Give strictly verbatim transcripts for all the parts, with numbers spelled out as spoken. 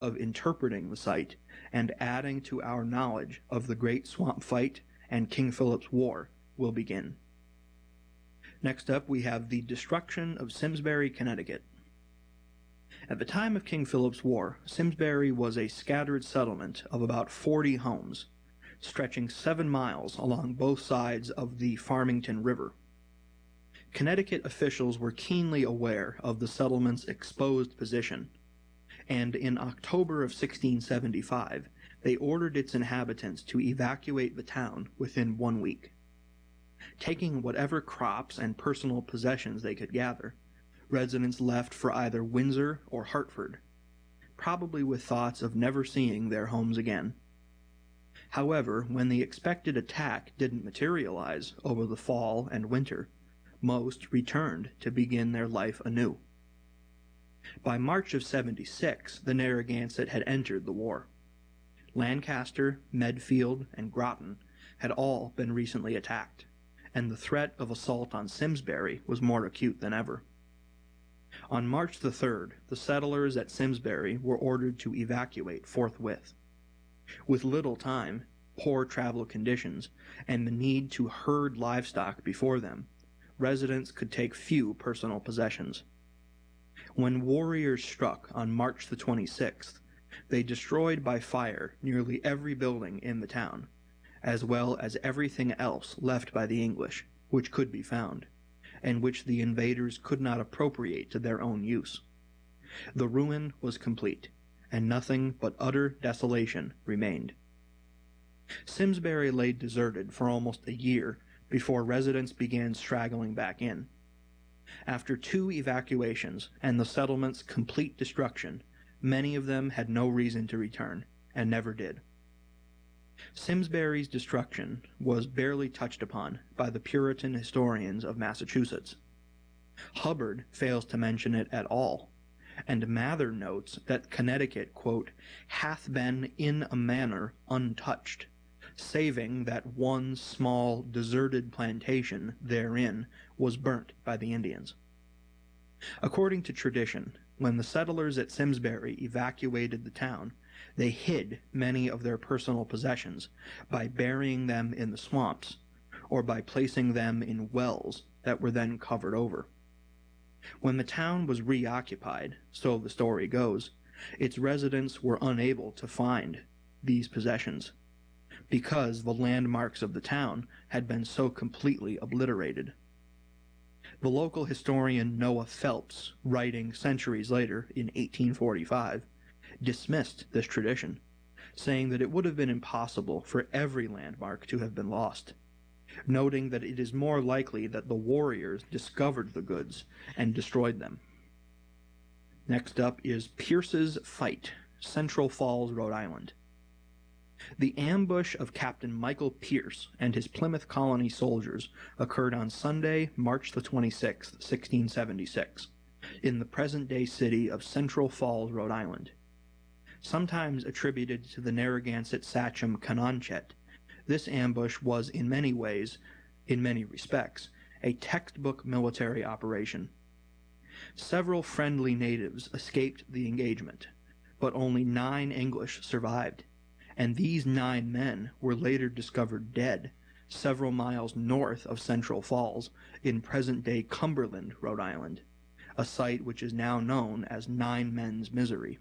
of interpreting the site and adding to our knowledge of the Great Swamp Fight and King Philip's War will begin. Next up, we have the destruction of Simsbury, Connecticut. At the time of King Philip's War, Simsbury was a scattered settlement of about forty homes, stretching seven miles along both sides of the Farmington River. Connecticut officials were keenly aware of the settlement's exposed position, and in October of sixteen seventy-five, they ordered its inhabitants to evacuate the town within one week. Taking whatever crops and personal possessions they could gather, residents left for either Windsor or Hartford, probably with thoughts of never seeing their homes again. However, when the expected attack didn't materialize over the fall and winter, most returned to begin their life anew. By March of seventy-six, the Narragansett had entered the war. Lancaster, Medfield, and Groton had all been recently attacked, and the threat of assault on Simsbury was more acute than ever. On March the third, the settlers at Simsbury were ordered to evacuate forthwith. With little time, poor travel conditions, and the need to herd livestock before them, residents could take few personal possessions. When warriors struck on March the twenty-sixth, they destroyed by fire nearly every building in the town, as well as everything else left by the English, which could be found, and which the invaders could not appropriate to their own use. The ruin was complete, and nothing but utter desolation remained. Simsbury lay deserted for almost a year before residents began straggling back in. After two evacuations and the settlement's complete destruction, many of them had no reason to return, and never did. Simsbury's destruction was barely touched upon by the Puritan historians of Massachusetts. Hubbard fails to mention it at all, and Mather notes that Connecticut, quote, hath been in a manner untouched, saving that one small deserted plantation therein was burnt by the Indians. According to tradition, when the settlers at Simsbury evacuated the town, they hid many of their personal possessions by burying them in the swamps, or by placing them in wells that were then covered over. When the town was reoccupied, so the story goes, its residents were unable to find these possessions, because the landmarks of the town had been so completely obliterated. The local historian Noah Phelps, writing centuries later in eighteen forty-five, dismissed this tradition, saying that it would have been impossible for every landmark to have been lost, noting that it is more likely that the warriors discovered the goods and destroyed them. Next up is Pierce's Fight, Central Falls, Rhode Island. The ambush of Captain Michael Pierce and his Plymouth Colony soldiers occurred on Sunday, March the twenty-sixth, sixteen seventy-six, in the present-day city of Central Falls, Rhode Island. Sometimes attributed to the Narragansett sachem Canonchet, this ambush was in many ways, in many respects, a textbook military operation. Several friendly natives escaped the engagement, but only nine English survived, and these nine men were later discovered dead several miles north of Central Falls in present-day Cumberland, Rhode Island, a site which is now known as Nine Men's Misery.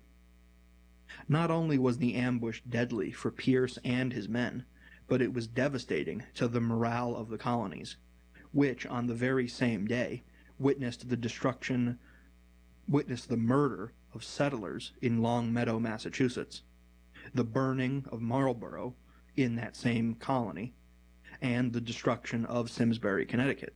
Not only was the ambush deadly for Pierce and his men, but it was devastating to the morale of the colonies, which on the very same day witnessed the destruction, witnessed the murder of settlers in Long Meadow, Massachusetts, the burning of Marlborough in that same colony, and the destruction of Simsbury, Connecticut.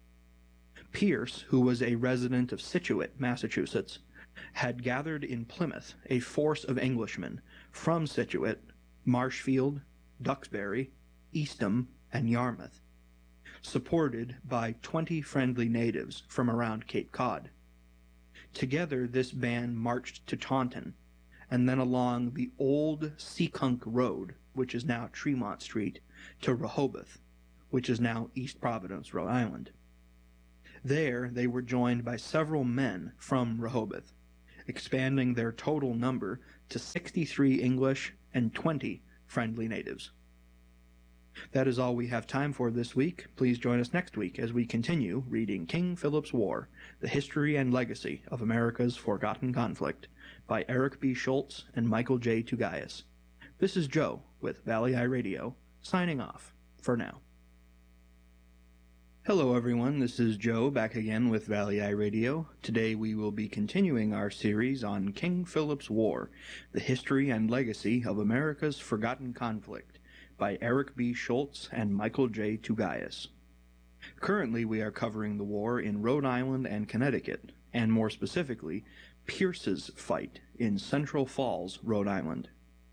Pierce, who was a resident of Scituate, Massachusetts, had gathered in Plymouth a force of Englishmen from Scituate, Marshfield, Duxbury, Eastham, and Yarmouth, supported by twenty friendly natives from around Cape Cod. Together this band marched to Taunton, and then along the old Seekonk Road, which is now Tremont Street, to Rehoboth, which is now East Providence, Rhode Island. There they were joined by several men from Rehoboth, expanding their total number to sixty-three English and twenty friendly natives. That is all we have time for this week. Please join us next week as we continue reading King Philip's War, The History and Legacy of America's Forgotten Conflict by Eric B. Schultz and Michael J. Tugayas. This is Joe with Valley Eye Radio, signing off for now. Hello everyone, this is Joe back again with Valley Eye Radio. Today we will be continuing our series on King Philip's War, The History and Legacy of America's Forgotten Conflict by Eric B. Schultz and Michael J. Tugayas. Currently we are covering the war in Rhode Island and Connecticut, and more specifically, Pierce's fight in Central Falls, Rhode Island.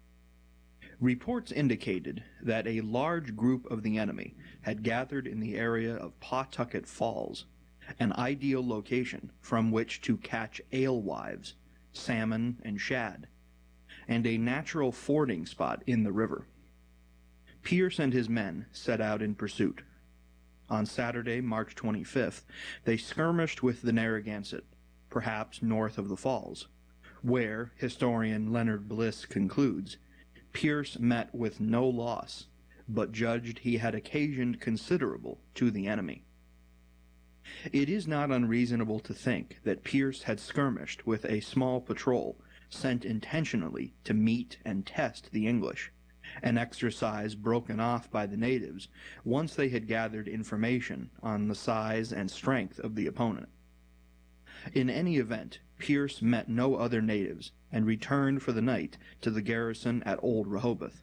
Reports indicated that a large group of the enemy had gathered in the area of Pawtucket Falls, an ideal location from which to catch alewives, salmon, and shad, and a natural fording spot in the river. Pierce and his men set out in pursuit. On Saturday, March twenty-fifth, they skirmished with the Narragansett, perhaps north of the falls, where, historian Leonard Bliss concludes, Pierce met with no loss, but judged he had occasioned considerable to the enemy. It is not unreasonable to think that Pierce had skirmished with a small patrol sent intentionally to meet and test the English, an exercise broken off by the natives once they had gathered information on the size and strength of the opponent. In any event, Pierce met no other natives and returned for the night to the garrison at Old Rehoboth.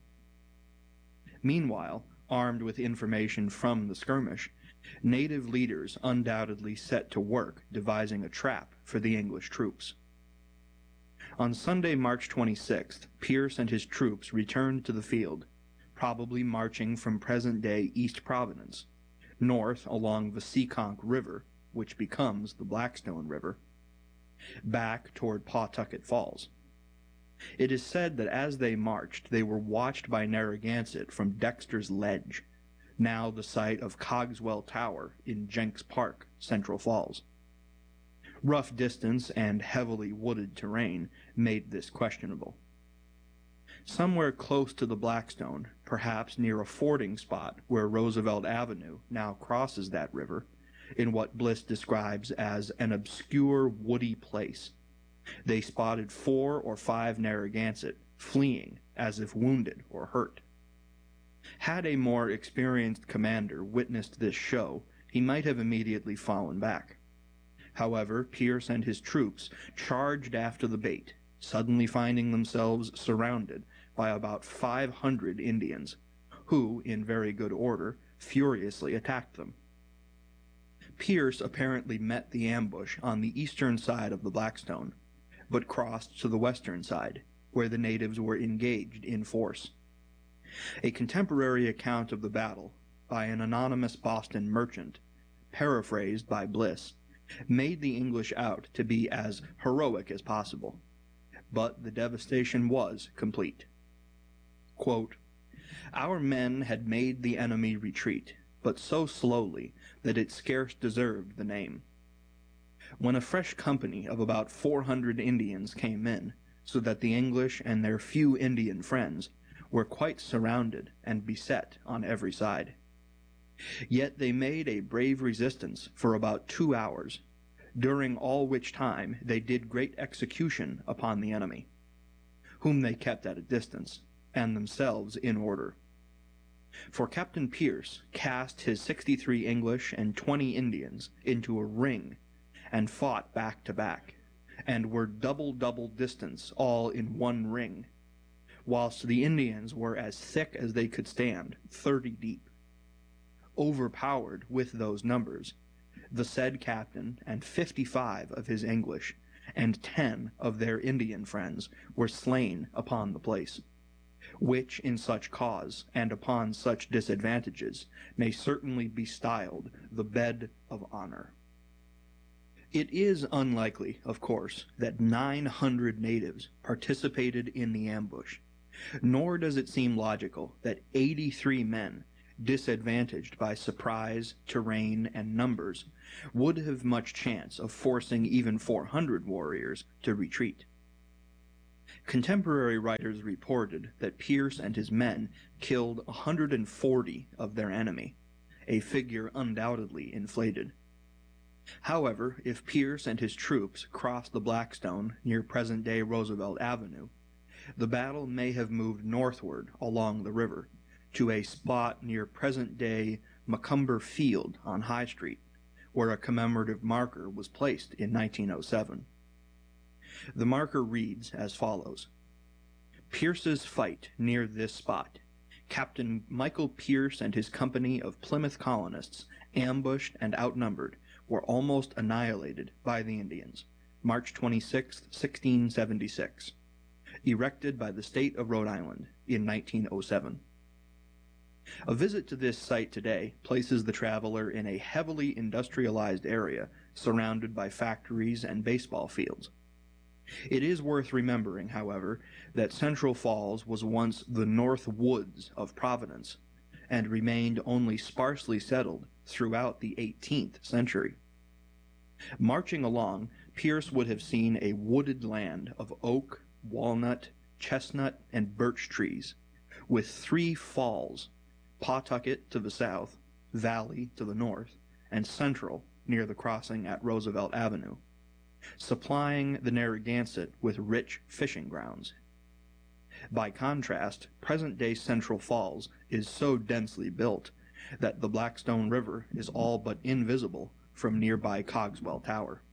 Meanwhile, armed with information from the skirmish, native leaders undoubtedly set to work devising a trap for the English troops. On Sunday, March twenty-sixth, Pierce and his troops returned to the field, probably marching from present-day East Providence, north along the Seekonk River, which becomes the Blackstone River, back toward Pawtucket Falls. It is said that as they marched, they were watched by Narragansett from Dexter's Ledge, now the site of Cogswell Tower in Jenks Park, Central Falls. Rough distance and heavily wooded terrain made this questionable. Somewhere close to the Blackstone, perhaps near a fording spot where Roosevelt Avenue now crosses that river, in what Bliss describes as an obscure woody place, they spotted four or five Narragansett fleeing as if wounded or hurt. Had a more experienced commander witnessed this show, he might have immediately fallen back. However, Pierce and his troops charged after the bait, suddenly finding themselves surrounded by about five hundred Indians, who, in very good order, furiously attacked them. Pierce apparently met the ambush on the eastern side of the Blackstone, but crossed to the western side, where the natives were engaged in force. A contemporary account of the battle, by an anonymous Boston merchant, paraphrased by Bliss, made the English out to be as heroic as possible, but the devastation was complete. Quote, "Our men had made the enemy retreat, but so slowly that it scarce deserved the name. When a fresh company of about four hundred Indians came in, so that the English and their few Indian friends were quite surrounded and beset on every side. Yet they made a brave resistance for about two hours, during all which time they did great execution upon the enemy, whom they kept at a distance, and themselves in order. For Captain Pierce cast his sixty-three English and twenty Indians into a ring, and fought back to back, and were double-double distance all in one ring, whilst the Indians were as thick as they could stand, thirty deep. Overpowered with those numbers, the said captain and fifty-five of his English and ten of their Indian friends were slain upon the place, which in such cause and upon such disadvantages may certainly be styled the bed of honor. It is unlikely, of course, that nine hundred natives participated in the ambush, nor does it seem logical that eighty-three men, disadvantaged by surprise, terrain, and numbers, would have much chance of forcing even four hundred warriors to retreat. Contemporary writers reported that Pierce and his men killed one hundred forty of their enemy, a figure undoubtedly inflated. However, if Pierce and his troops crossed the Blackstone near present-day Roosevelt Avenue, the battle may have moved northward along the river to a spot near present-day Macomber Field on High Street, where a commemorative marker was placed in nineteen oh seven. The marker reads as follows: Pierce's fight near this spot. Captain Michael Pierce and his company of Plymouth colonists, ambushed and outnumbered, were almost annihilated by the Indians. March twenty-sixth, sixteen seventy-six. Erected by the state of Rhode Island in nineteen oh seven. A visit to this site today places the traveler in a heavily industrialized area surrounded by factories and baseball fields. It is worth remembering, however, that Central Falls was once the North Woods of Providence and remained only sparsely settled throughout the eighteenth century. Marching along, Pierce would have seen a wooded land of oak, walnut, chestnut, and birch trees, with three falls, Pawtucket to the south, Valley to the north, and Central near the crossing at Roosevelt Avenue, supplying the Narragansett with rich fishing grounds. By contrast, present-day Central Falls is so densely built that the Blackstone River is all but invisible from nearby Cogswell Tower.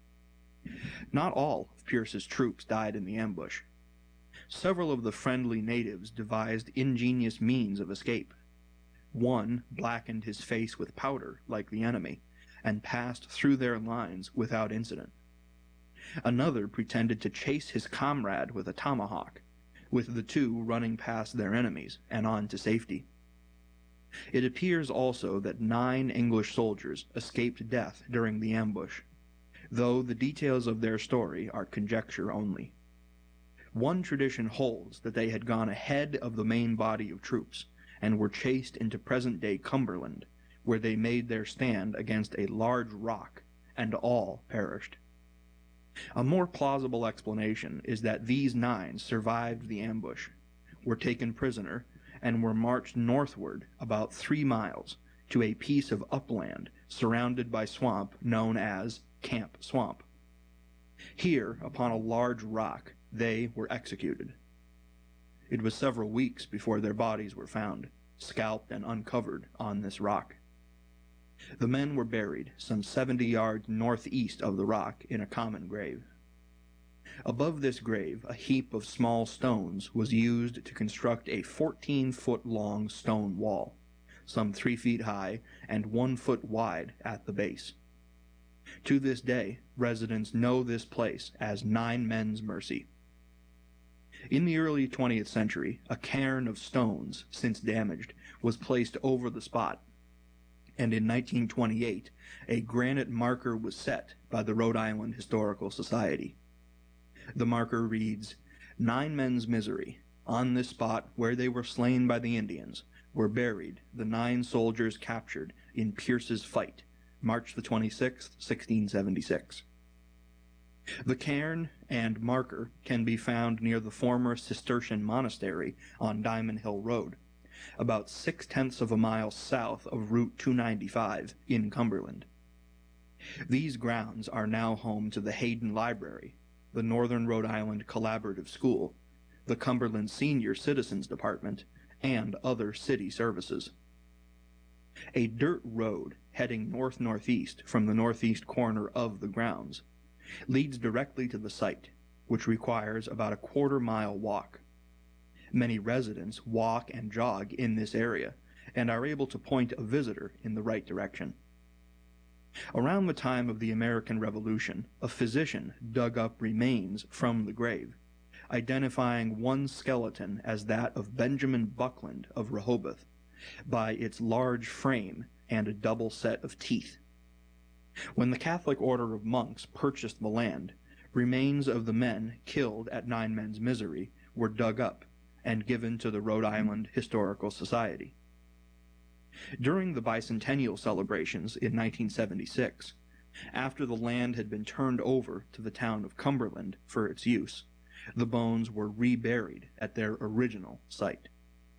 Not all of Pierce's troops died in the ambush. Several of the friendly natives devised ingenious means of escape. One blackened his face with powder, like the enemy, and passed through their lines without incident. Another pretended to chase his comrade with a tomahawk, with the two running past their enemies and on to safety. It appears also that nine English soldiers escaped death during the ambush, though the details of their story are conjecture only. One tradition holds that they had gone ahead of the main body of troops and were chased into present-day Cumberland, where they made their stand against a large rock, and all perished. A more plausible explanation is that these nine survived the ambush, were taken prisoner, and were marched northward about three miles to a piece of upland surrounded by swamp known as Camp Swamp. Here, upon a large rock, they were executed. It was several weeks before their bodies were found, scalped and uncovered on this rock. The men were buried some seventy yards northeast of the rock in a common grave. Above this grave, a heap of small stones was used to construct a fourteen-foot-long stone wall, some three feet high and one foot wide at the base. To this day, residents know this place as Nine Men's Mercy. In the early twentieth century, a cairn of stones, since damaged, was placed over the spot, and in nineteen twenty-eight, a granite marker was set by the Rhode Island Historical Society. The marker reads, Nine Men's Misery. On this spot where they were slain by the Indians were buried the nine soldiers captured in Pierce's fight, March the twenty-sixth, sixteen seventy-six. The cairn and marker can be found near the former Cistercian monastery on Diamond Hill Road, about six-tenths of a mile south of Route two ninety-five in Cumberland. These grounds are now home to the Hayden Library, the Northern Rhode Island Collaborative School, the Cumberland Senior Citizens Department, and other city services. A dirt road heading north-northeast from the northeast corner of the grounds leads directly to the site, which requires about a quarter-mile walk. Many residents walk and jog in this area and are able to point a visitor in the right direction. Around the time of the American Revolution, a physician dug up remains from the grave, identifying one skeleton as that of Benjamin Buckland of Rehoboth by its large frame and a double set of teeth. When the Catholic Order of Monks purchased the land, remains of the men killed at Nine Men's Misery were dug up and given to the Rhode Island Historical Society. During the bicentennial celebrations in nineteen seventy-six, after the land had been turned over to the town of Cumberland for its use, The bones were reburied at their original site.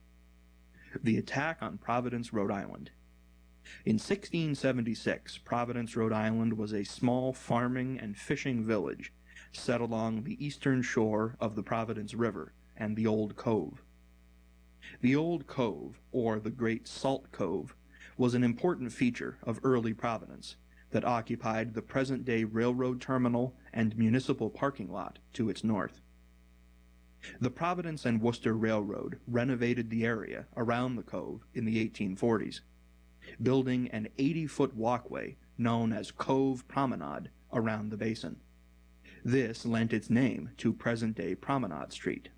The attack on Providence, Rhode Island. In sixteen seventy-six, Providence, Rhode Island was a small farming and fishing village set along the eastern shore of the Providence River and the Old Cove. The Old Cove, or the Great Salt Cove, was an important feature of early Providence that occupied the present-day railroad terminal and municipal parking lot to its north. The Providence and Worcester Railroad renovated the area around the cove in the eighteen forties, building an eighty-foot walkway known as Cove Promenade around the basin. This lent its name to present-day Promenade Street.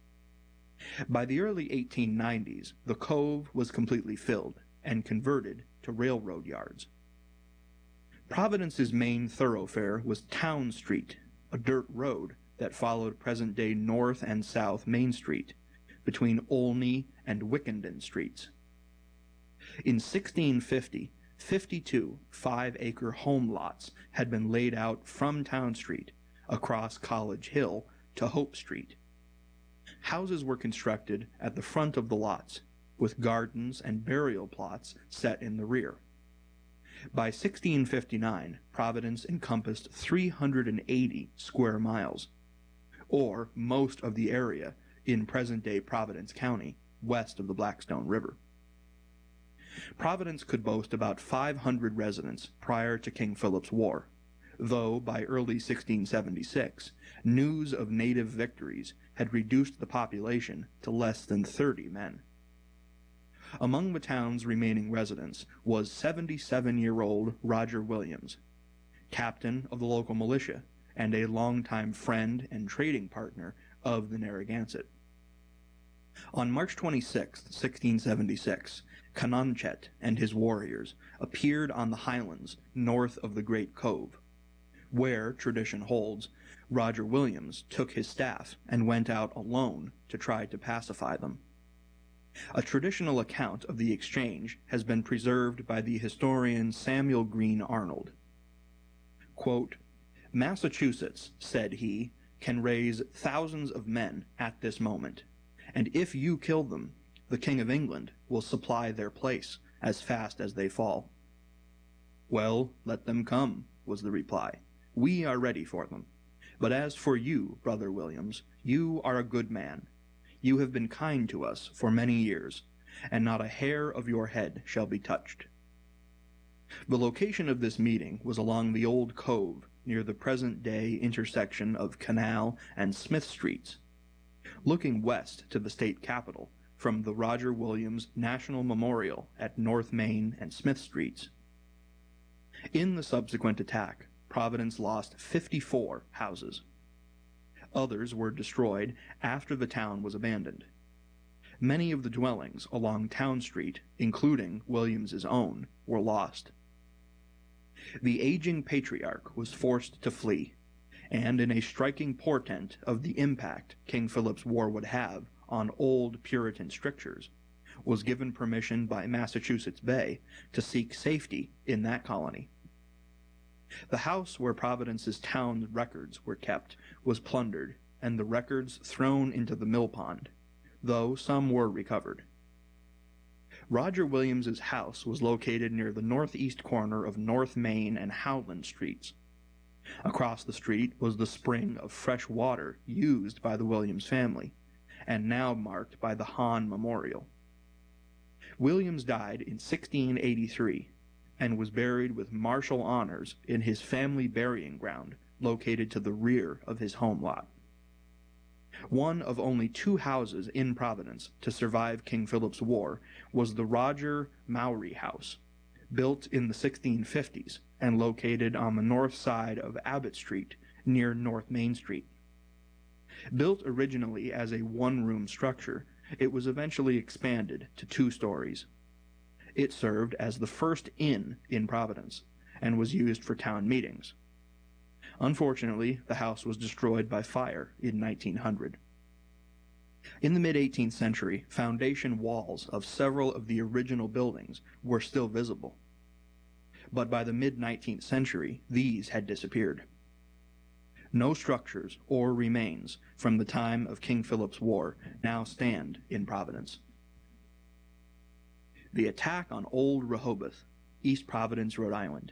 By the early eighteen nineties, the cove was completely filled and converted to railroad yards. Providence's main thoroughfare was Town Street, a dirt road that followed present-day North and South Main Street, between Olney and Wickenden Streets. In sixteen fifty, fifty-two five-acre home lots had been laid out from Town Street across College Hill to Hope Street. Houses were constructed at the front of the lots, with gardens and burial plots set in the rear. By sixteen fifty-nine, Providence encompassed three hundred eighty square miles, or most of the area in present-day Providence County, west of the Blackstone River. Providence could boast about five hundred residents prior to King Philip's War, though by early sixteen seventy-six, news of native victories had reduced the population to less than thirty men. Among the town's remaining residents was seventy-seven-year-old Roger Williams, captain of the local militia and a longtime friend and trading partner of the Narragansett. On March twenty-sixth, sixteen seventy-six, Canonchet and his warriors appeared on the highlands north of the Great Cove, where, tradition holds, Roger Williams took his staff and went out alone to try to pacify them. A traditional account of the exchange has been preserved by the historian Samuel Green Arnold. Quote, "Massachusetts, said he, can raise thousands of men at this moment, and if you kill them, the King of England will supply their place as fast as they fall." "Well, let them come," was the reply. "We are ready for them. But as for you, Brother Williams, you are a good man. You have been kind to us for many years, and not a hair of your head shall be touched." The location of this meeting was along the Old Cove near the present-day intersection of Canal and Smith Streets, looking west to the state capitol from the Roger Williams National Memorial at North Main and Smith Streets. In the subsequent attack, Providence lost fifty-four houses. Others were destroyed after the town was abandoned. Many of the dwellings along Town Street, including Williams's own, were lost. The aging patriarch was forced to flee, and in a striking portent of the impact King Philip's War would have on old Puritan strictures, was given permission by Massachusetts Bay to seek safety in that colony. The house where Providence's town records were kept was plundered, and the records thrown into the mill pond, though some were recovered. Roger Williams's house was located near the northeast corner of North Main and Howland Streets. Across the street was the spring of fresh water used by the Williams family, and now marked by the Hahn Memorial. Williams died in sixteen eighty-three, and was buried with martial honors in his family burying ground located to the rear of his home lot. One of only two houses in Providence to survive King Philip's War was the Roger Mowry House, built in the sixteen fifties and located on the north side of Abbott Street near North Main Street. Built originally as a one-room structure, it was eventually expanded to two stories. It served as the first inn in Providence and was used for town meetings. Unfortunately, the house was destroyed by fire in nineteen hundred. In the mid-eighteenth century, foundation walls of several of the original buildings were still visible. But by the mid-nineteenth century, these had disappeared. No structures or remains from the time of King Philip's War now stand in Providence. The attack on Old Rehoboth, East Providence, Rhode Island.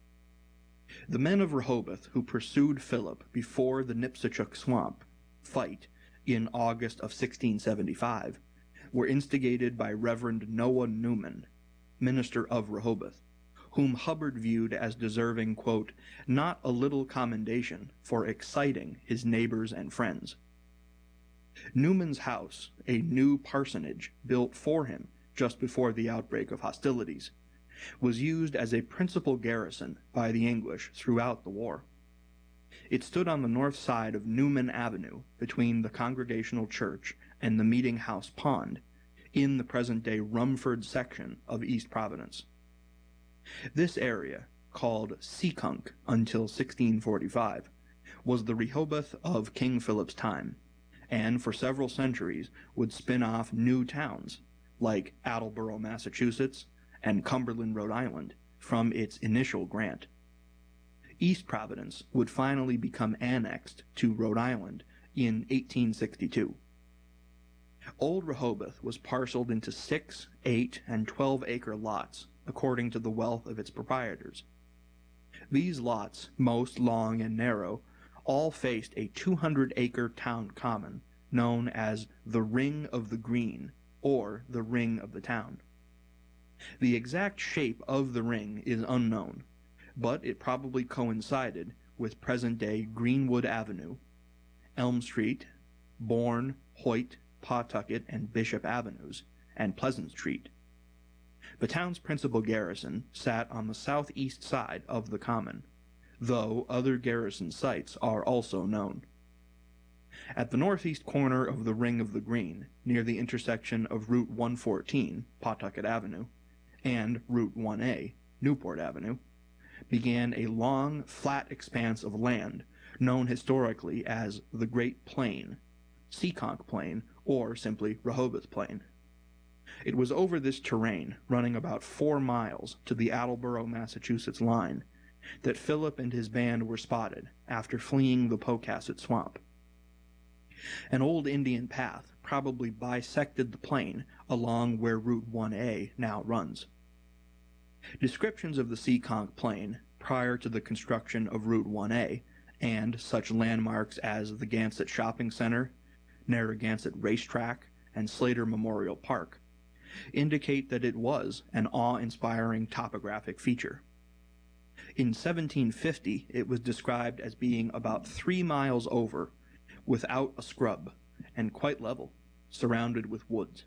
The men of Rehoboth who pursued Philip before the Nipsachuk Swamp fight in August of sixteen seventy-five were instigated by Reverend Noah Newman, minister of Rehoboth, whom Hubbard viewed as deserving, quote, not a little commendation for exciting his neighbors and friends. Newman's house, a new parsonage built for him just before the outbreak of hostilities, was used as a principal garrison by the English throughout the war. It stood on the north side of Newman Avenue between the Congregational Church and the Meeting House Pond in the present-day Rumford section of East Providence. This area, called Seekonk until sixteen forty-five, was the Rehoboth of King Philip's time, and for several centuries would spin off new towns, like Attleboro, Massachusetts, and Cumberland, Rhode Island, from its initial grant. East Providence would finally become annexed to Rhode Island in eighteen sixty-two. Old Rehoboth was parceled into six, eight, and twelve-acre lots, according to the wealth of its proprietors. These lots, most long and narrow, all faced a two hundred acre town common, known as the Ring of the Green, or the Ring of the Town. The exact shape of the ring is unknown, but it probably coincided with present-day Greenwood Avenue, Elm Street, Bourne, Hoyt, Pawtucket, and Bishop Avenues, and Pleasant Street. The town's principal garrison sat on the southeast side of the common, though other garrison sites are also known. At the northeast corner of the Ring of the Green, near the intersection of Route one fourteen, Pawtucket Avenue, and Route one A, Newport Avenue, began a long, flat expanse of land known historically as the Great Plain, Seekonk Plain, or simply Rehoboth Plain. It was over this terrain, running about four miles to the Attleboro, Massachusetts line, that Philip and his band were spotted after fleeing the Pocasset Swamp. An old Indian path probably bisected the plain along where Route one A now runs. Descriptions of the Seekonk Plain prior to the construction of Route one A and such landmarks as the Gansett Shopping Center, Narragansett Racetrack, and Slater Memorial Park indicate that it was an awe-inspiring topographic feature. In seventeen fifty, it was described as being about three miles over, without a scrub, and quite level, surrounded with woods.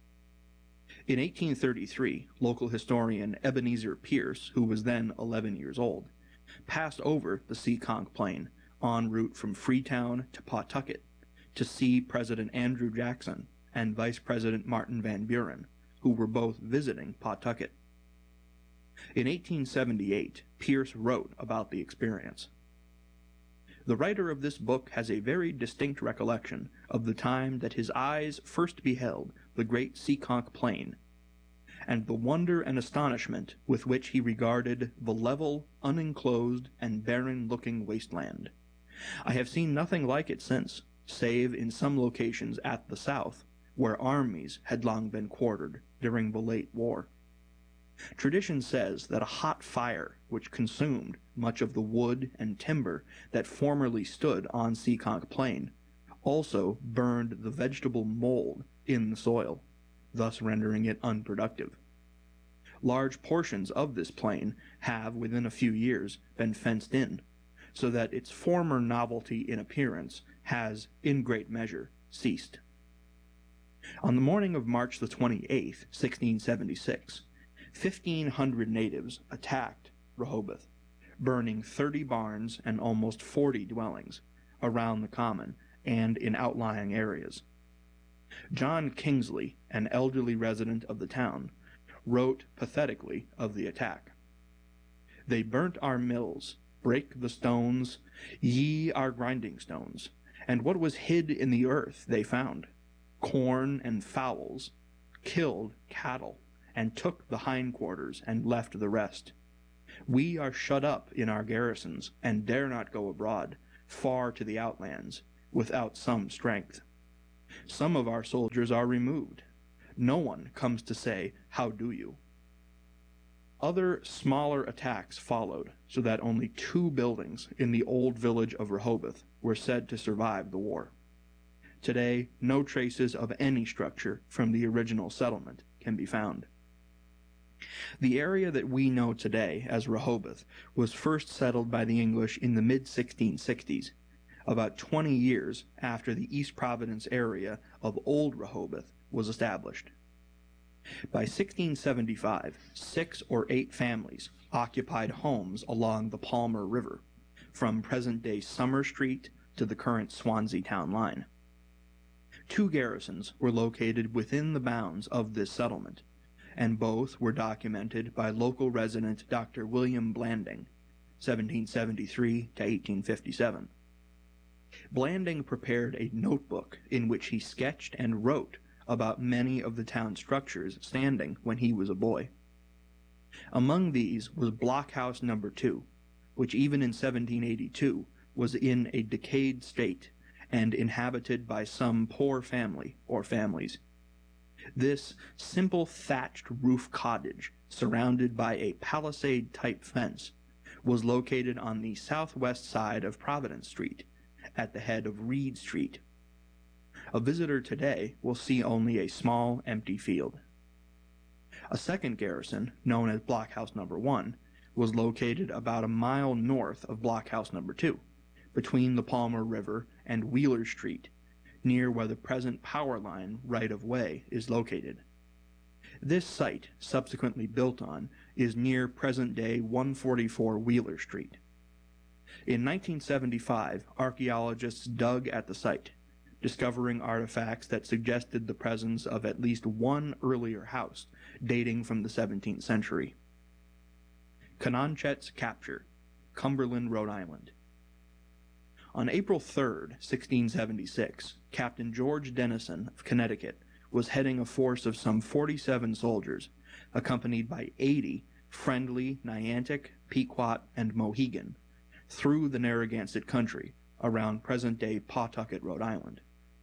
In eighteen thirty-three, local historian Ebenezer Pierce, who was then eleven years old, passed over the Seekonk Plain en route from Freetown to Pawtucket to see President Andrew Jackson and Vice President Martin Van Buren, who were both visiting Pawtucket. In eighteen seventy-eight, Pierce wrote about the experience. The writer of this book has a very distinct recollection of the time that his eyes first beheld the great Seekonk Plain, and the wonder and astonishment with which he regarded the level, unenclosed, and barren-looking wasteland. I have seen nothing like it since, save in some locations at the south, where armies had long been quartered during the late war. Tradition says that a hot fire, which consumed much of the wood and timber that formerly stood on Seekonk Plain, also burned the vegetable mold in the soil, thus rendering it unproductive. Large portions of this plain have, within a few years, been fenced in, so that its former novelty in appearance has, in great measure, ceased. On the morning of March the twenty-eighth, sixteen seventy-six, fifteen hundred natives attacked Rehoboth, burning thirty barns and almost forty dwellings around the common and in outlying areas. John Kingsley, an elderly resident of the town, wrote pathetically of the attack. "They burnt our mills, brake the stones, ye our grinding stones, and what was hid in the earth they found, corn and fowls, killed cattle, and took the hindquarters and left the rest. We are shut up in our garrisons, and dare not go abroad, far to the outlands, without some strength. Some of our soldiers are removed. No one comes to say, "How do you?" Other smaller attacks followed, so that only two buildings in the old village of Rehoboth were said to survive the war. Today, no traces of any structure from the original settlement can be found. The area that we know today as Rehoboth was first settled by the English in the mid sixteen sixties, about twenty years after the East Providence area of Old Rehoboth was established. By sixteen seventy-five, six or eight families occupied homes along the Palmer River, from present-day Summer Street to the current Swansea town line. Two garrisons were located within the bounds of this settlement, and both were documented by local resident Doctor William Blanding, seventeen seventy-three to eighteen fifty-seven. Blanding prepared a notebook in which he sketched and wrote about many of the town structures standing when he was a boy. Among these was Blockhouse Number Two, which even in seventeen eighty-two was in a decayed state and inhabited by some poor family or families. This simple thatched roof cottage, surrounded by a palisade-type fence, was located on the southwest side of Providence Street, at the head of Reed Street. A visitor today will see only a small, empty field. A second garrison, known as Blockhouse Number One, was located about a mile north of Blockhouse Number Two, between the Palmer River and Wheeler Street, near where the present power line right-of-way is located. This site, subsequently built on, is near present-day one forty-four Wheeler Street. In nineteen seventy-five, archaeologists dug at the site, discovering artifacts that suggested the presence of at least one earlier house dating from the seventeenth century. Cononchet's capture, Cumberland, Rhode Island. On April third, sixteen seventy-six, Captain George Dennison of Connecticut was heading a force of some forty-seven soldiers, accompanied by eighty friendly Niantic, Pequot, and Mohegan, through the Narragansett country around present-day Pawtucket, Rhode Island.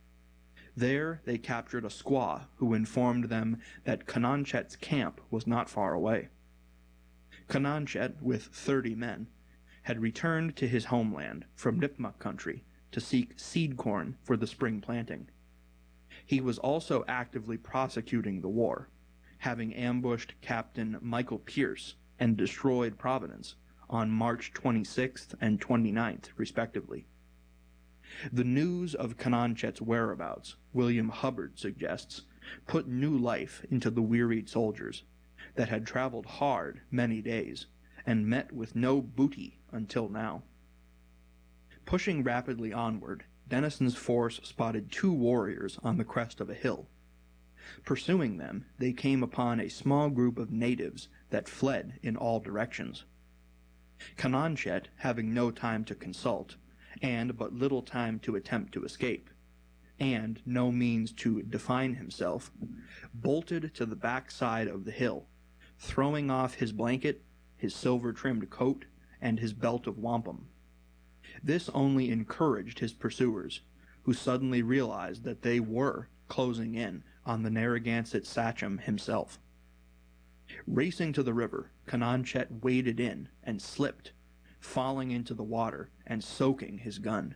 There they captured a squaw who informed them that Cononchet's camp was not far away. Cononchet, with thirty men, had returned to his homeland from Nipmuc country to seek seed corn for the spring planting. He was also actively prosecuting the war, having ambushed Captain Michael Pierce and destroyed Providence on March twenty-sixth and twenty-ninth, respectively. The news of Cononchet's whereabouts, William Hubbard suggests, put new life into the wearied soldiers that had traveled hard many days and met with no booty until now. Pushing rapidly onward, Dennison's force spotted two warriors on the crest of a hill. Pursuing them, they came upon a small group of natives that fled in all directions. Cononchet, having no time to consult, and but little time to attempt to escape, and no means to define himself, bolted to the back side of the hill, throwing off his blanket, his silver-trimmed coat, and his belt of wampum. This only encouraged his pursuers, who suddenly realized that they were closing in on the Narragansett sachem himself. Racing to the river, Cononchet waded in and slipped, falling into the water and soaking his gun.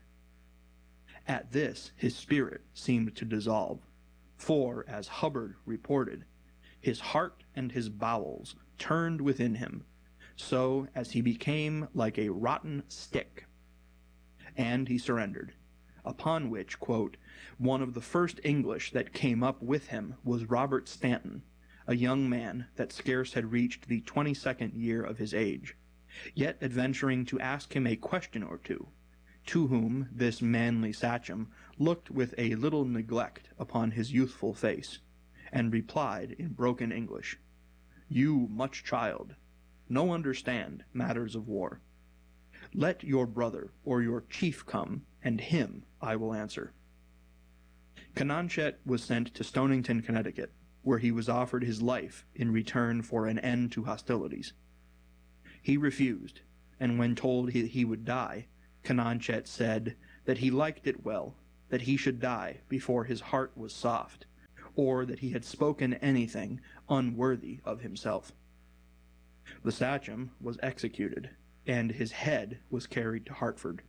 At this, his spirit seemed to dissolve, for, as Hubbard reported, his heart and his bowels turned within him, so as he became like a rotten stick. And he surrendered, upon which, quote, one of the first English that came up with him was Robert Stanton, a young man that scarce had reached the twenty-second year of his age, yet adventuring to ask him a question or two, to whom this manly sachem looked with a little neglect upon his youthful face, and replied in broken English, "You much child, no understand matters of war. Let your brother or your chief come, and him I will answer." Cononchet was sent to Stonington, Connecticut, where he was offered his life in return for an end to hostilities. He refused, and when told he, he would die, Canonchet said that he liked it well, that he should die before his heart was soft, or that he had spoken anything unworthy of himself. The sachem was executed, and his head was carried to Hartford.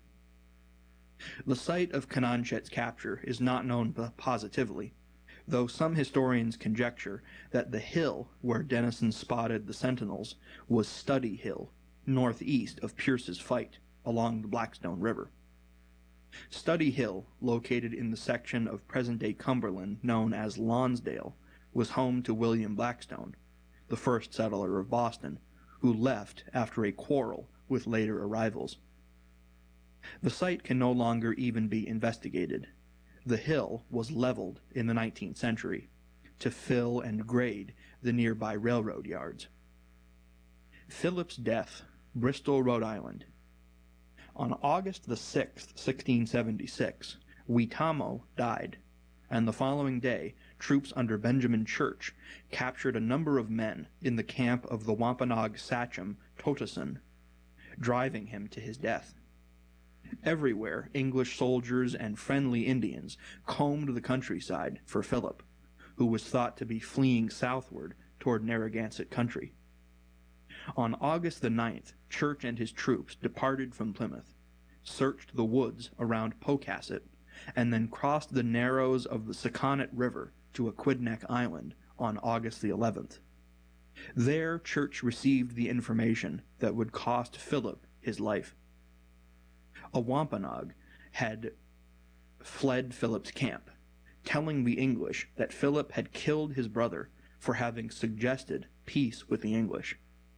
The site of Canonchet's capture is not known positively, though some historians conjecture that the hill where Denison spotted the sentinels was Study Hill, northeast of Pierce's fight, along the Blackstone River. Study Hill, located in the section of present-day Cumberland known as Lonsdale, was home to William Blackstone, the first settler of Boston, who left after a quarrel with later arrivals. The site can no longer even be investigated. The hill was leveled in the nineteenth century to fill and grade the nearby railroad yards. Philip's death, Bristol, Rhode Island. On August the sixth, sixteen seventy-six, Weetamo died, and the following day troops under Benjamin Church captured a number of men in the camp of the Wampanoag sachem Toteson, driving him to his death. Everywhere, English soldiers and friendly Indians combed the countryside for Philip, who was thought to be fleeing southward toward Narragansett country. On August the ninth, Church and his troops departed from Plymouth, searched the woods around Pocasset, and then crossed the narrows of the Saconnet River to Aquidneck Island on August the eleventh. There, Church received the information that would cost Philip his life. A Wampanoag had fled Philip's camp, telling the English that Philip had killed his brother for having suggested peace with the English.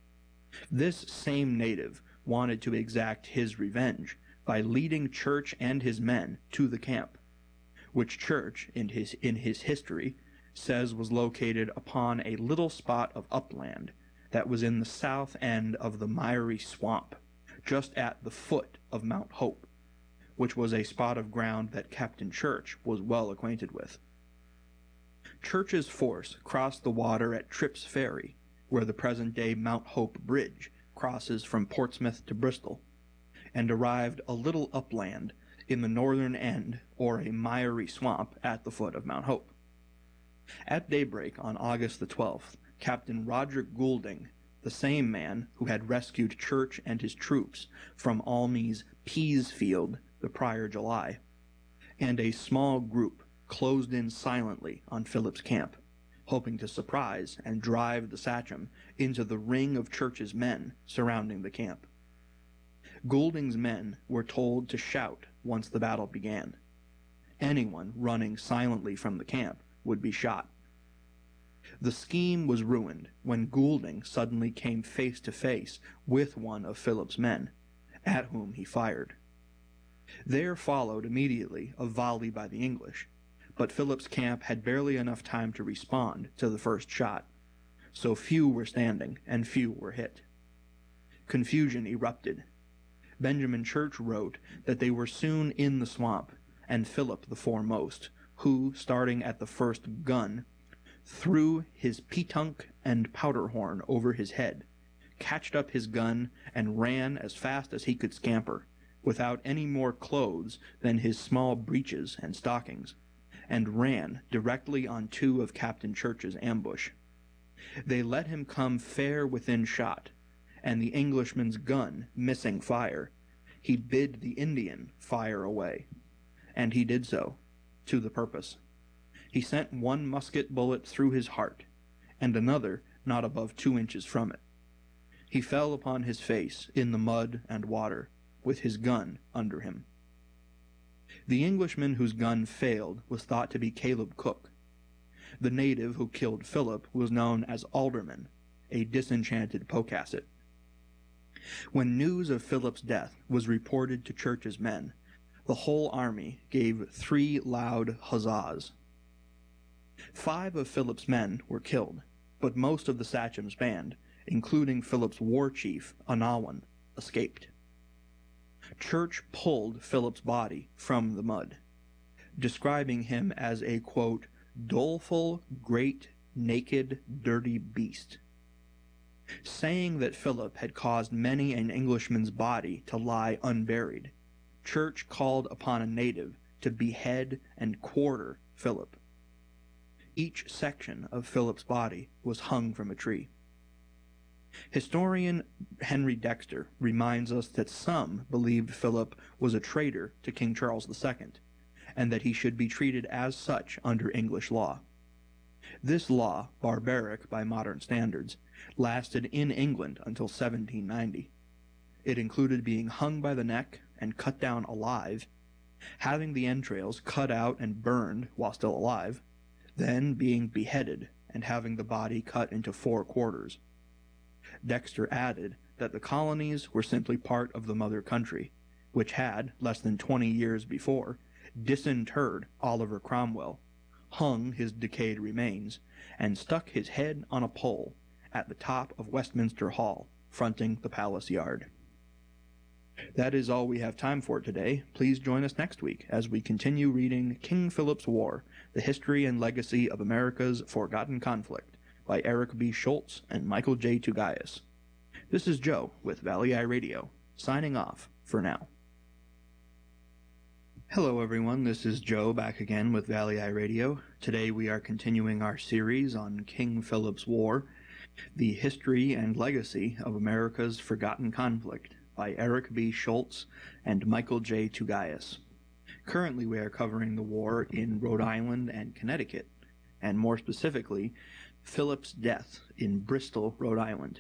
This same native wanted to exact his revenge by leading Church and his men to the camp, which Church, in his, in his history, says was located upon a little spot of upland that was in the south end of the miry swamp, just at the foot of Mount Hope, which was a spot of ground that Captain Church was well acquainted with. Church's force crossed the water at Tripp's Ferry, where the present-day Mount Hope Bridge crosses from Portsmouth to Bristol, and arrived a little upland in the northern end, or a miry swamp at the foot of Mount Hope. At daybreak on August the twelfth, Captain Roderick Goulding, the same man who had rescued Church and his troops from Almy's Pease Field the prior July, and a small group closed in silently on Philip's camp, hoping to surprise and drive the sachem into the ring of Church's men surrounding the camp. Goulding's men were told to shout once the battle began. Anyone running silently from the camp would be shot. The scheme was ruined when Goulding suddenly came face to face with one of Philip's men, at whom he fired. There followed immediately a volley by the English, but Philip's camp had barely enough time to respond to the first shot, so few were standing and few were hit. Confusion erupted. Benjamin Church wrote that they were soon in the swamp, and Philip the foremost, who, starting at the first gun, threw his petunk and powder horn over his head, catched up his gun, and ran as fast as he could scamper, without any more clothes than his small breeches and stockings, and ran directly on two of Captain Church's ambush. They let him come fair within shot, and the Englishman's gun missing fire, he bid the Indian fire away, and he did so, to the purpose. He sent one musket bullet through his heart, and another not above two inches from it. He fell upon his face in the mud and water, with his gun under him. The Englishman whose gun failed was thought to be Caleb Cook. The native who killed Philip was known as Alderman, a disenchanted Pocasset. When news of Philip's death was reported to Church's men, the whole army gave three loud huzzas. Five of Philip's men were killed, but most of the sachem's band, including Philip's war chief, Anawan, escaped. Church pulled Philip's body from the mud, describing him as a, quote, doleful, great, naked, dirty beast, saying that Philip had caused many an Englishman's body to lie unburied, Church called upon a native to behead and quarter Philip. Each section of Philip's body was hung from a tree. Historian Henry Dexter reminds us that some believed Philip was a traitor to King Charles the Second, and that he should be treated as such under English law. This law, barbaric by modern standards, lasted in England until seventeen ninety. It included being hung by the neck and cut down alive, having the entrails cut out and burned while still alive, then being beheaded and having the body cut into four quarters. Dexter added that the colonies were simply part of the mother country, which had, less than twenty years before, disinterred Oliver Cromwell, hung his decayed remains, and stuck his head on a pole at the top of Westminster Hall, fronting the palace yard. That is all we have time for today. Please join us next week as we continue reading King Philip's War, The History and Legacy of America's Forgotten Conflict by Eric B. Schultz and Michael J. Tugayas. This is Joe with Valley Eye Radio, signing off for now. Hello everyone, this is Joe back again with Valley Eye Radio. Today we are continuing our series on King Philip's War, The History and Legacy of America's Forgotten Conflict by Eric B. Schultz and Michael J. Tugayas. Currently we are covering the war in Rhode Island and Connecticut, and more specifically, Philip's death in Bristol, Rhode Island.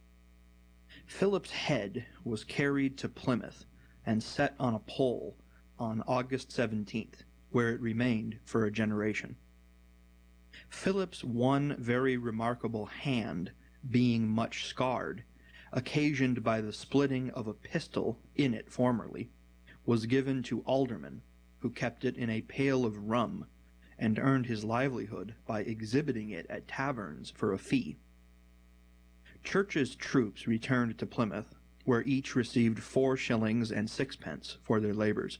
Philip's head was carried to Plymouth and set on a pole on August seventeenth, where it remained for a generation. Philip's one very remarkable hand, being much scarred, occasioned by the splitting of a pistol in it formerly, was given to aldermen, who kept it in a pail of rum, and earned his livelihood by exhibiting it at taverns for a fee. Church's troops returned to Plymouth, where each received four shillings and sixpence for their labors.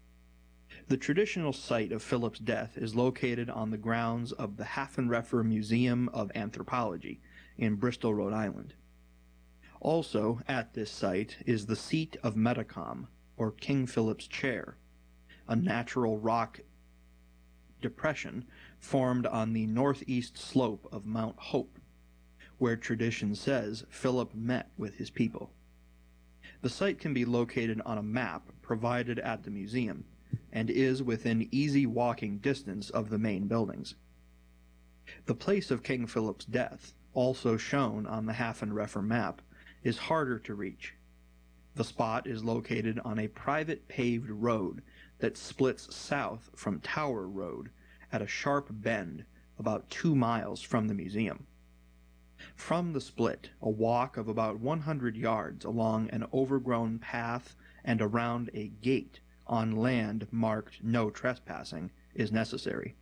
The traditional site of Philip's death is located on the grounds of the Haffenreffer Museum of Anthropology in Bristol, Rhode Island. Also at this site is the seat of Metacom, or King Philip's Chair, a natural rock depression formed on the northeast slope of Mount Hope, where tradition says Philip met with his people. The site can be located on a map provided at the museum, and is within easy walking distance of the main buildings. The place of King Philip's death, also shown on the Haffenreffer map, is harder to reach. The spot is located on a private paved road that splits south from Tower Road at a sharp bend about two miles from the museum. From the split, a walk of about one hundred yards along an overgrown path and around a gate on land marked "No Trespassing" is necessary.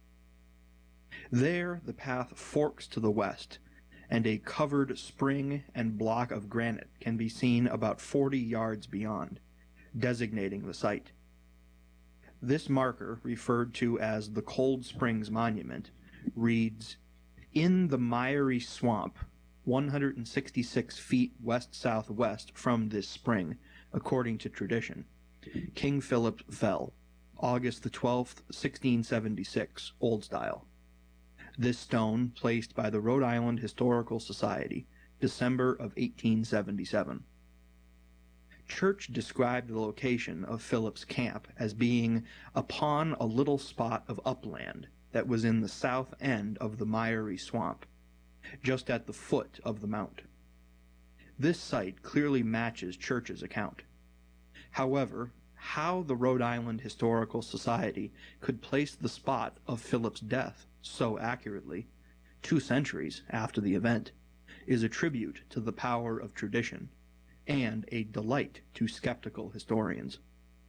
There the path forks to the west, and a covered spring and block of granite can be seen about forty yards beyond, designating the site. This marker, referred to as the Cold Springs Monument, reads, "In the miry swamp, one hundred sixty-six feet west-southwest from this spring, according to tradition, King Philip fell, August the twelfth, sixteen seventy-six, Old Style. This stone placed by the Rhode Island Historical Society, December of eighteen seventy-seven. Church described the location of Philip's camp as being upon a little spot of upland that was in the south end of the miry swamp, just at the foot of the mount. This site clearly matches Church's account. However, how the Rhode Island Historical Society could place the spot of Philip's death so accurately, two centuries after the event, is a tribute to the power of tradition, and a delight to skeptical historians.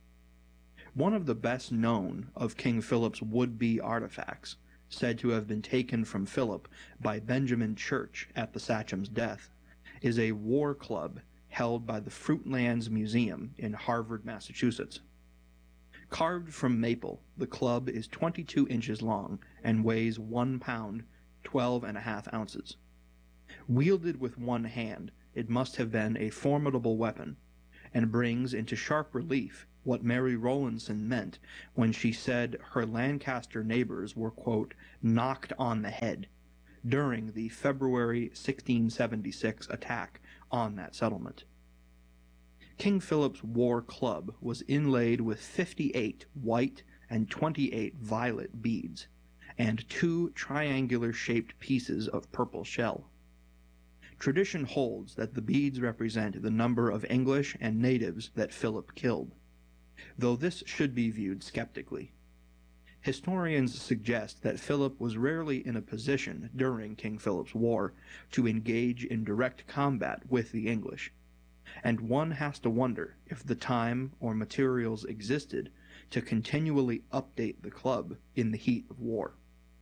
One of the best known of King Philip's would-be artifacts, said to have been taken from Philip by Benjamin Church at the Sachem's death, is a war club held by the Fruitlands Museum in Harvard, Massachusetts. Carved from maple, the club is twenty-two inches long and weighs one pound, twelve and a half ounces. Wielded with one hand, it must have been a formidable weapon, and brings into sharp relief what Mary Rowlandson meant when she said her Lancaster neighbors were, quote, knocked on the head during the February sixteen seventy-six attack on that settlement. King Philip's War Club was inlaid with fifty-eight white and twenty-eight violet beads, and two triangular-shaped pieces of purple shell. Tradition holds that the beads represent the number of English and natives that Philip killed, though this should be viewed skeptically. Historians suggest that Philip was rarely in a position during King Philip's War to engage in direct combat with the English, and one has to wonder if the time or materials existed to continually update the club in the heat of war.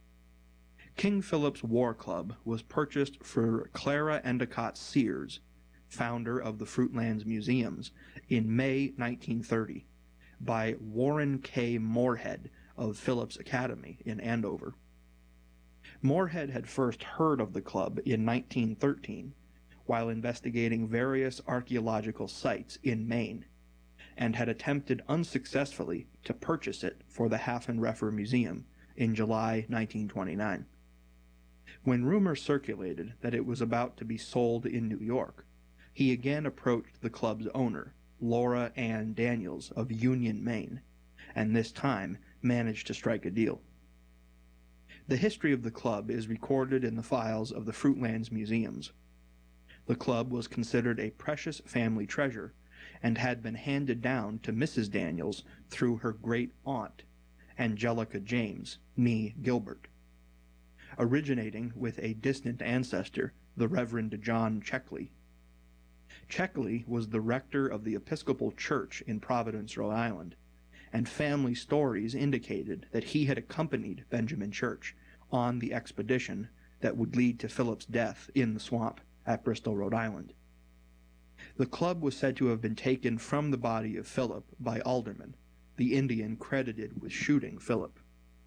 King Philip's War Club was purchased for Clara Endicott Sears, founder of the Fruitlands Museums, in May nineteen thirty, by Warren K. Moorhead of Phillips Academy in Andover. Moorhead had first heard of the club in nineteen thirteen while investigating various archaeological sites in Maine, and had attempted unsuccessfully to purchase it for the Haffenreffer Museum in July nineteen twenty-nine. When rumors circulated that it was about to be sold in New York, he again approached the club's owner, Laura Ann Daniels of Union, Maine, and this time managed to strike a deal. The history of the club is recorded in the files of the Fruitlands Museums. The club was considered a precious family treasure and had been handed down to Missus Daniels through her great-aunt, Angelica James, née Gilbert, originating with a distant ancestor, the Reverend John Checkley. Checkley was the rector of the Episcopal Church in Providence, Rhode Island, and family stories indicated that he had accompanied Benjamin Church on the expedition that would lead to Philip's death in the swamp at Bristol, Rhode Island. The club was said to have been taken from the body of Philip by Alderman, the Indian credited with shooting Philip.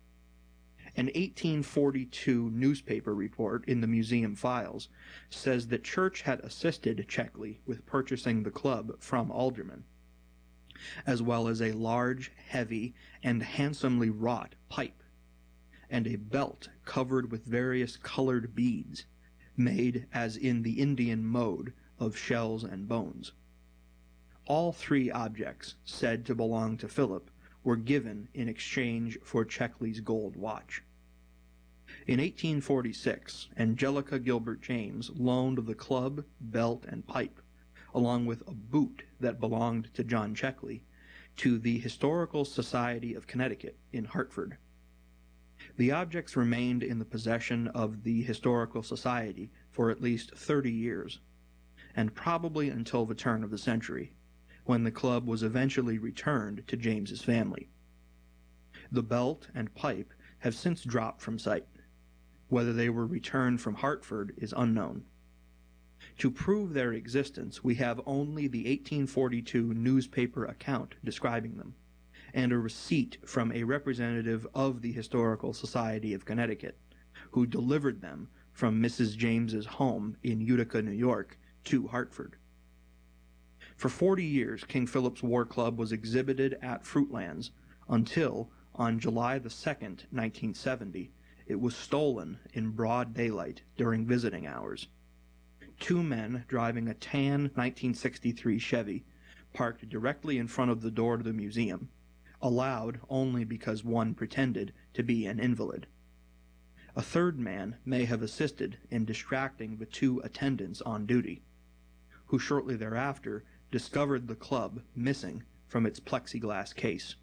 An eighteen forty-two newspaper report in the museum files says that Church had assisted Checkley with purchasing the club from Alderman, as well as a large, heavy, and handsomely wrought pipe, and a belt covered with various colored beads, made as in the Indian mode of shells and bones. All three objects said to belong to Philip were given in exchange for Checkley's gold watch. In eighteen forty-six, Angelica Gilbert James loaned the club, belt, and pipe, along with a boot that belonged to John Checkley, to the Historical Society of Connecticut in Hartford. The objects remained in the possession of the Historical Society for at least thirty years, and probably until the turn of the century, when the club was eventually returned to James's family. The belt and pipe have since dropped from sight. Whether they were returned from Hartford is unknown. To prove their existence, we have only the eighteen forty-two newspaper account describing them, and a receipt from a representative of the Historical Society of Connecticut, who delivered them from Missus James's home in Utica, New York, to Hartford. For forty years, King Philip's War Club was exhibited at Fruitlands until, on July the second, nineteen seventy, it was stolen in broad daylight during visiting hours. Two men driving a tan nineteen sixty-three Chevy parked directly in front of the door to the museum, allowed only because one pretended to be an invalid. A third man may have assisted in distracting the two attendants on duty, who shortly thereafter discovered the club missing from its plexiglass case.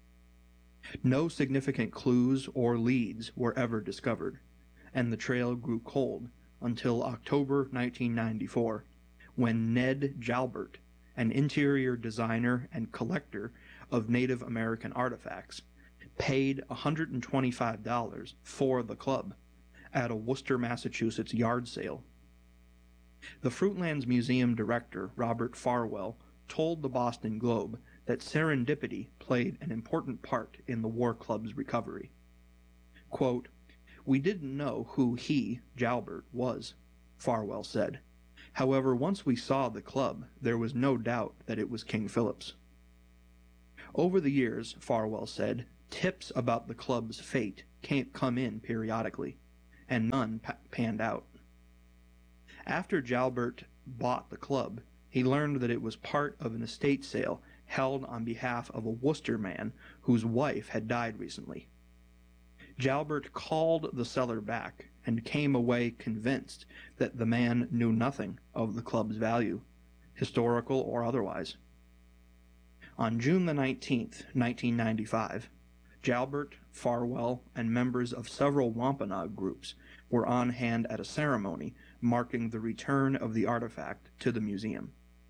No significant clues or leads were ever discovered, and the trail grew cold until October nineteen ninety-four, when Ned Jalbert, an interior designer and collector of Native American artifacts, paid one hundred twenty-five dollars for the club at a Worcester, Massachusetts yard sale. The Fruitlands Museum director, Robert Farwell, told the Boston Globe that serendipity played an important part in the War Club's recovery. Quote, "We didn't know who he, Jalbert, was," Farwell said. "However, once we saw the club, there was no doubt that it was King Philip's." Over the years, Farwell said, tips about the club's fate came come in periodically, and none pa- panned out. After Jalbert bought the club, he learned that it was part of an estate sale held on behalf of a Worcester man whose wife had died recently. Jalbert called the seller back and came away convinced that the man knew nothing of the club's value, historical or otherwise. On June the nineteenth, nineteen ninety-five, Jalbert, Farwell, and members of several Wampanoag groups were on hand at a ceremony marking the return of the artifact to the museum.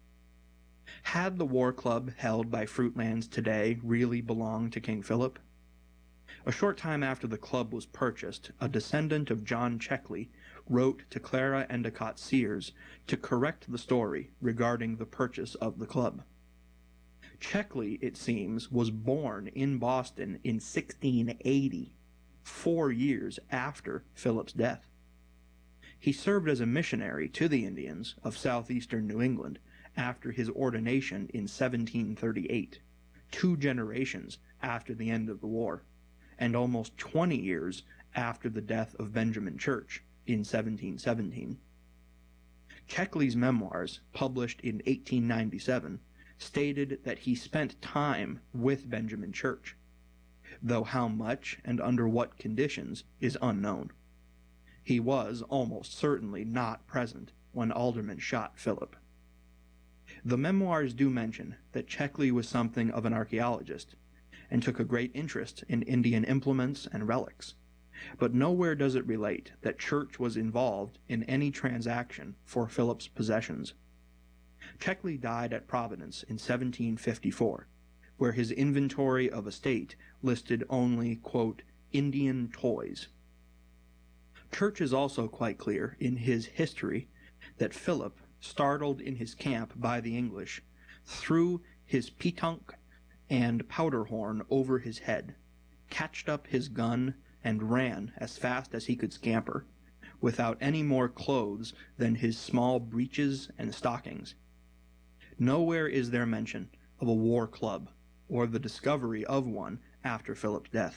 Had the war club held by Fruitlands today really belonged to King Philip? A short time after the club was purchased, a descendant of John Checkley wrote to Clara Endicott Sears to correct the story regarding the purchase of the club. Checkley, it seems, was born in Boston in sixteen eighty, four years after Philip's death. He served as a missionary to the Indians of southeastern New England after his ordination in seventeen thirty-eight, two generations after the end of the war, and almost twenty years after the death of Benjamin Church in seventeen seventeen. Checkley's memoirs, published in eighteen ninety-seven, stated that he spent time with Benjamin Church, though how much and under what conditions is unknown. He was almost certainly not present when Alderman shot Philip. The memoirs do mention that Checkley was something of an archaeologist and took a great interest in Indian implements and relics, but nowhere does it relate that Church was involved in any transaction for Philip's possessions. Checkley died at Providence in seventeen fifty-four, where his inventory of estate listed only, quote, Indian toys. Church is also quite clear in his history that Philip, startled in his camp by the English, threw his petunk and powder horn over his head, catched up his gun, and ran as fast as he could scamper, without any more clothes than his small breeches and stockings. Nowhere is there mention of a war club, or the discovery of one after Philip's death.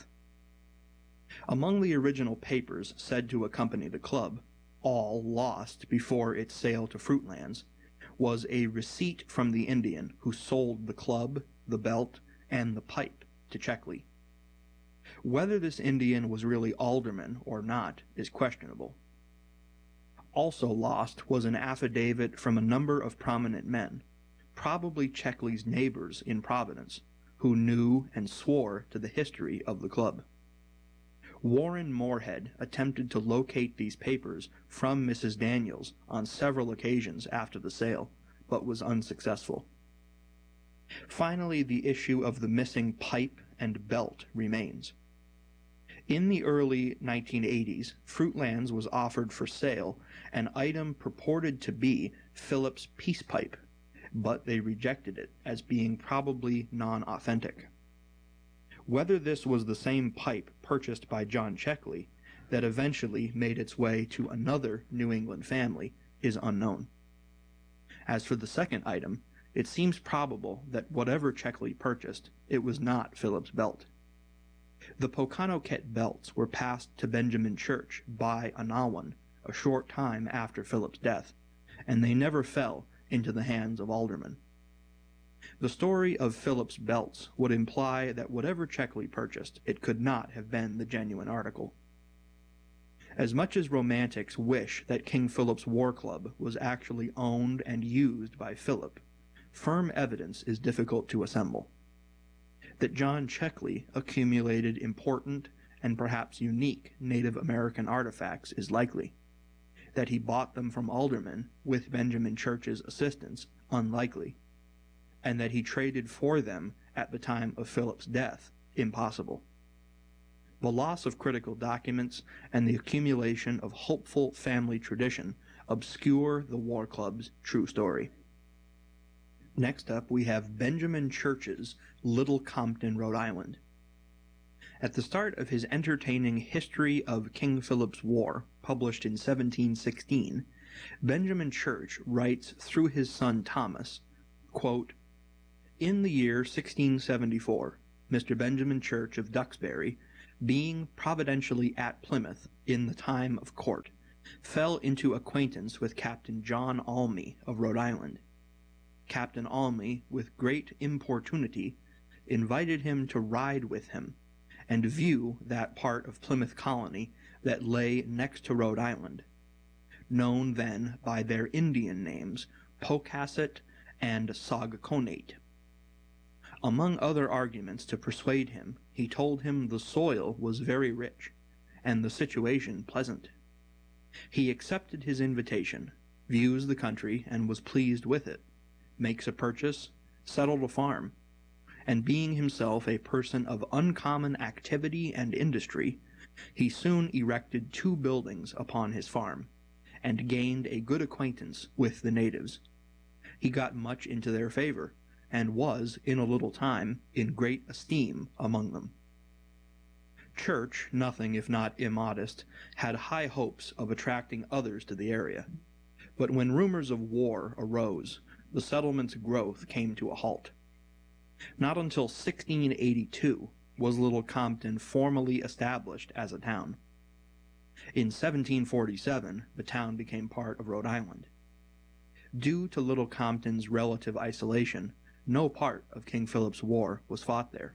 Among the original papers said to accompany the club, all lost before its sale to Fruitlands, was a receipt from the Indian who sold the club, the belt, and the pipe to Checkley. Whether this Indian was really alderman or not is questionable. Also lost was an affidavit from a number of prominent men, probably Checkley's neighbors in Providence, who knew and swore to the history of the club. Warren Moorhead attempted to locate these papers from Missus Daniels on several occasions after the sale, but was unsuccessful. Finally, the issue of the missing pipe and belt remains. In the early nineteen eighties, Fruitlands was offered for sale an item purported to be Philip's peace pipe, but they rejected it as being probably non-authentic. Whether this was the same pipe purchased by John Checkley that eventually made its way to another New England family is unknown. As for the second item, it seems probable that whatever Checkley purchased, it was not Philip's belt. The Pokanoket belts were passed to Benjamin Church by Anawan a short time after Philip's death, and they never fell into the hands of aldermen. The story of Philip's belts would imply that whatever Checkley purchased, it could not have been the genuine article. As much as romantics wish that King Philip's war club was actually owned and used by Philip, firm evidence is difficult to assemble. That John Checkley accumulated important and perhaps unique Native American artifacts is likely. That he bought them from aldermen with Benjamin Church's assistance, unlikely. And that he traded for them at the time of Philip's death, impossible. The loss of critical documents and the accumulation of hopeful family tradition obscure the war club's true story. Next up, we have Benjamin Church's Little Compton, Rhode Island. At the start of his entertaining History of King Philip's War, published in seventeen sixteen, Benjamin Church writes through his son Thomas, quote, In the year sixteen seventy-four, Mister Benjamin Church of Duxbury, being providentially at Plymouth in the time of court, fell into acquaintance with Captain John Almy of Rhode Island. Captain Almy, with great importunity, invited him to ride with him, and view that part of Plymouth colony that lay next to Rhode Island, known then by their Indian names Pocasset and Saugaconate. Among other arguments to persuade him, he told him the soil was very rich, and the situation pleasant. He accepted his invitation, views the country, and was pleased with it, makes a purchase, settled a farm, and being himself a person of uncommon activity and industry, he soon erected two buildings upon his farm, and gained a good acquaintance with the natives. He got much into their favor, and was, in a little time, in great esteem among them. Church, nothing if not immodest, had high hopes of attracting others to the area, but when rumors of war arose, the settlement's growth came to a halt. Not until sixteen eighty-two was Little Compton formally established as a town. In seventeen forty-seven, the town became part of Rhode Island. Due to Little Compton's relative isolation, no part of King Philip's War was fought there.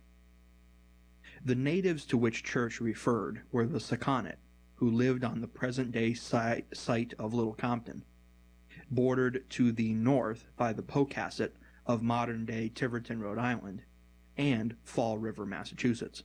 The natives to which Church referred were the Sakonnet, who lived on the present-day si site of Little Compton, bordered to the north by the Pocasset of modern-day Tiverton, Rhode Island, and Fall River, Massachusetts.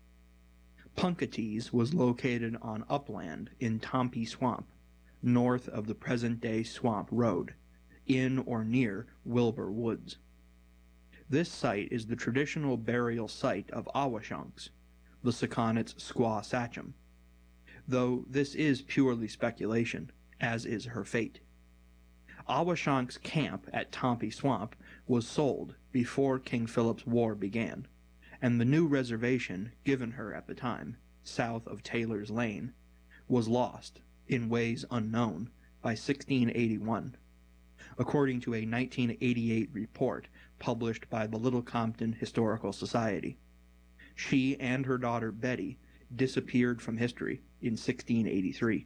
Punkatees was located on upland in Tompe Swamp, north of the present-day Swamp Road, in or near Wilbur Woods. This site is the traditional burial site of Awashonks, the Sakonnet's squaw sachem, though this is purely speculation, as is her fate. Awashonk's camp at Tompe Swamp was sold before King Philip's War began, and the new reservation given her at the time, south of Taylor's Lane, was lost, in ways unknown, by sixteen eighty-one, according to a nineteen eighty-eight report published by the Little Compton Historical Society. She and her daughter Betty disappeared from history in sixteen eighty-three.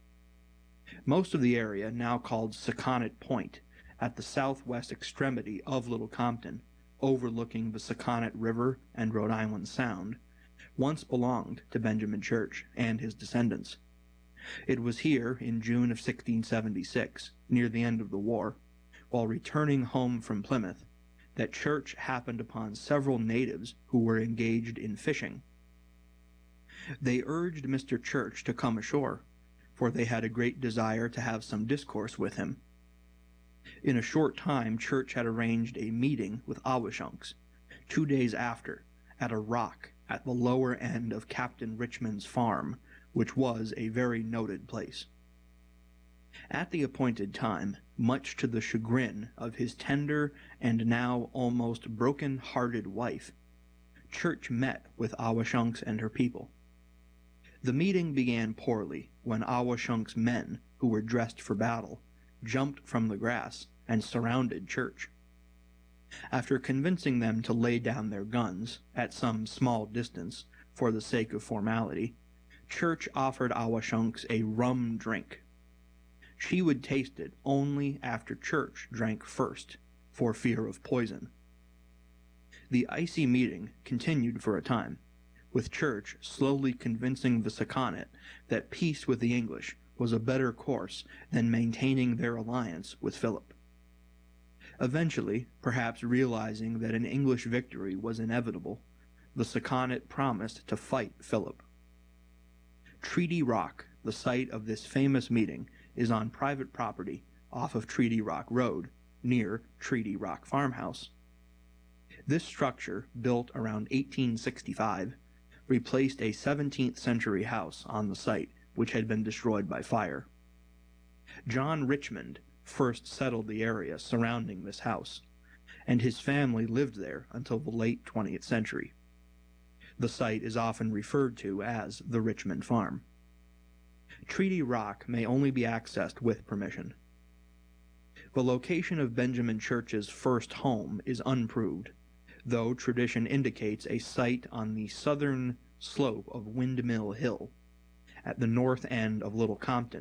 Most of the area, now called Sakonnet Point, at the southwest extremity of Little Compton, overlooking the Sakonnet River and Rhode Island Sound, once belonged to Benjamin Church and his descendants. It was here in June of sixteen seventy-six, near the end of the war, while returning home from Plymouth, that Church happened upon several natives who were engaged in fishing. They urged Mister Church to come ashore, for they had a great desire to have some discourse with him. In a short time Church had arranged a meeting with Awashonks, two days after, at a rock at the lower end of Captain Richmond's farm, which was a very noted place. At the appointed time, much to the chagrin of his tender and now almost broken-hearted wife, Church met with Awashonks and her people. The meeting began poorly when Awashonks' men, who were dressed for battle, jumped from the grass and surrounded Church. After convincing them to lay down their guns, at some small distance, for the sake of formality, Church offered Awashonks a rum drink. She would taste it only after Church drank first, for fear of poison. The icy meeting continued for a time, with Church slowly convincing the Sakonnet that peace with the English was a better course than maintaining their alliance with Philip. Eventually, perhaps realizing that an English victory was inevitable, the Sakonnet promised to fight Philip. Treaty Rock, the site of this famous meeting, is on private property off of Treaty Rock Road, near Treaty Rock Farmhouse. This structure, built around eighteen sixty-five, replaced a seventeenth century house on the site which had been destroyed by fire. John Richmond first settled the area surrounding this house, and his family lived there until the late twentieth century. The site is often referred to as the Richmond Farm. Treaty Rock may only be accessed with permission. The location of Benjamin Church's first home is unproved, though tradition indicates a site on the southern slope of Windmill Hill, at the north end of Little Compton,